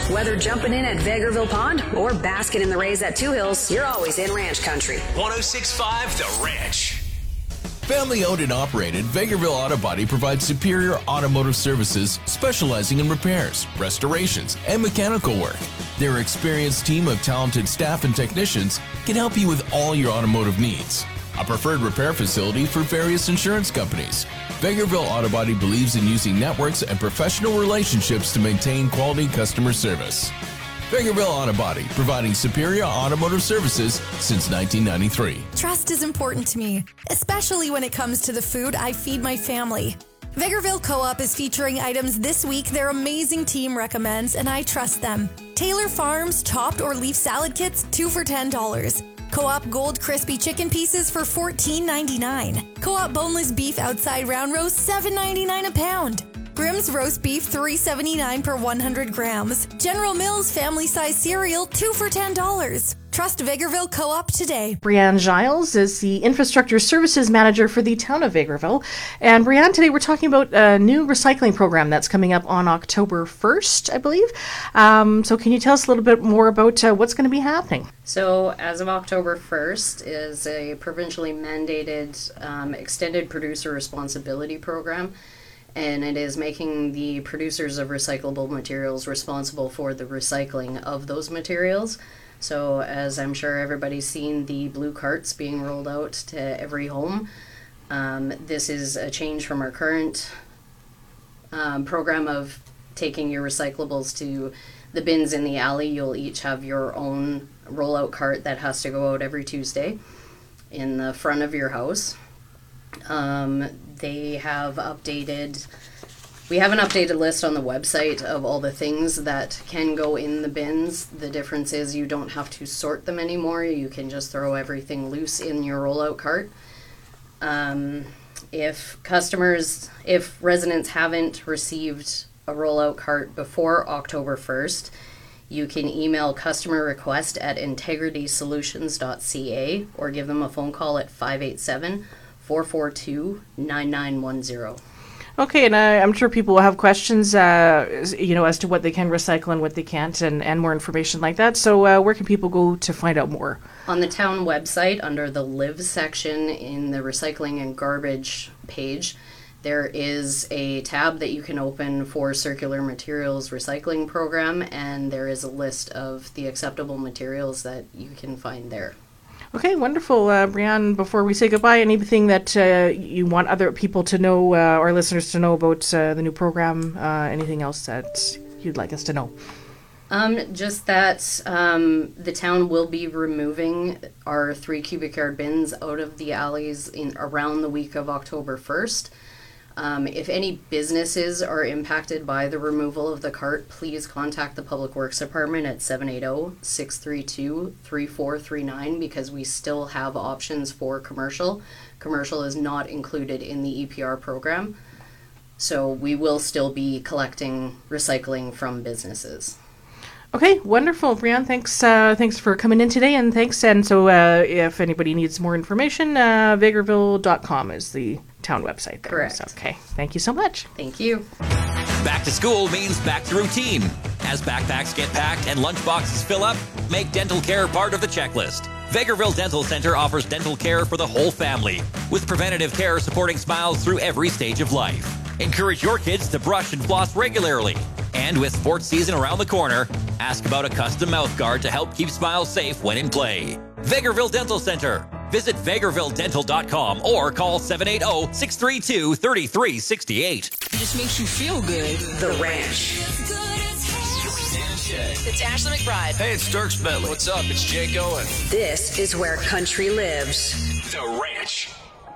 Whether jumping in at Vegreville Pond or basking in the rays at Two Hills, you're always in ranch country. 106.5 The Ranch. Family owned and operated, Vegreville Auto Body provides superior automotive services specializing in repairs, restorations, and mechanical work. Their experienced team of talented staff and technicians can help you with all your automotive needs. A preferred repair facility for various insurance companies. Vegreville Auto Body believes in using networks and professional relationships to maintain quality customer service. Vegreville Auto Body, providing superior automotive services since 1993. Trust is important to me, especially when it comes to the food I feed my family. Vegreville Co-op is featuring items this week their amazing team recommends, and I trust them. Taylor Farms chopped or leaf salad kits, 2 for $10. Co-op Gold Crispy Chicken Pieces for $14.99. Co-op Boneless Beef Outside Round Roast, $7.99 a pound. Grimm's Roast Beef, $3.79 per 100 grams. General Mills Family Size Cereal, 2 for $10. Trust Vegreville Co-op today. Brianne Giles is the Infrastructure Services Manager for the town of Vegreville. And Brianne, today we're talking about a new recycling program that's coming up on October 1st, I believe. So can you tell us a little bit more about what's going to be happening? So as of October 1st is a provincially mandated extended producer responsibility program. And it is making the producers of recyclable materials responsible for the recycling of those materials. So as I'm sure everybody's seen the blue carts being rolled out to every home, this is a change from our current program of taking your recyclables to the bins in the alley. You'll each have your own rollout cart that has to go out every Tuesday in the front of your house. They have updated, we have an updated list on the website of all the things that can go in the bins. The difference is you don't have to sort them anymore. You can just throw everything loose in your rollout cart. If residents haven't received a rollout cart before October 1st, you can email customer request at integritysolutions.ca or give them a phone call at 587-442-9910. Okay, and I'm sure people will have questions, as to what they can recycle and what they can't, and more information like that. So where can people go to find out more? On the town website, under the Live section in the Recycling and Garbage page, there is a tab that you can open for Circular Materials Recycling Program, and there is a list of the acceptable materials that you can find there. Okay, wonderful. Brianne, before we say goodbye, anything that you want other people to know, our listeners to know about the new program, anything else that you'd like us to know? Just that the town will be removing our 3 cubic yard bins out of the alleys in around the week of October 1st. If any businesses are impacted by the removal of the cart, please contact the Public Works Department at 780-632-3439 because we still have options for commercial. Commercial is not included in the EPR program, so we will still be collecting recycling from businesses. Okay, wonderful, Brianne. Thanks for coming in today, and thanks. And so, if anybody needs more information, vegreville.com is the town website there. Correct. So, okay, thank you so much. Thank you. Back to school means back to routine. As backpacks get packed and lunchboxes fill up, make dental care part of the checklist. Vegreville Dental Center offers dental care for the whole family, with preventative care supporting smiles through every stage of life. Encourage your kids to brush and floss regularly. And with sports season around the corner, ask about a custom mouth guard to help keep smiles safe when in play. Vegreville Dental Center. Visit VegrevilleDental.com or call 780-632-3368. It just makes you feel good. The Ranch. It's Ashley McBride. Hey, it's Dirks Bentley. What's up? It's Jake Owen. This is where country lives. The Ranch.